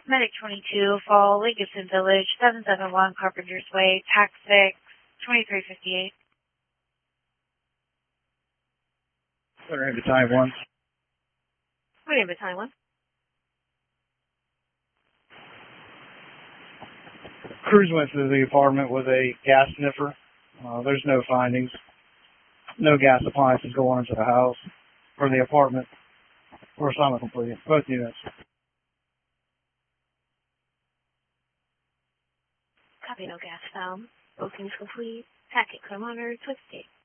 Medic 22, Fall, Lincoln Village, 771 Carpenter's Way, Tax 6, 2358. Clear Battalion 1. Clear Battalion 1. Crews went to the apartment with a gas sniffer. There's no findings. No gas appliances going into the house or the apartment. Or assignment completed. Both units. Copy, no gas found. Bookings complete. Packet commander, Twist State.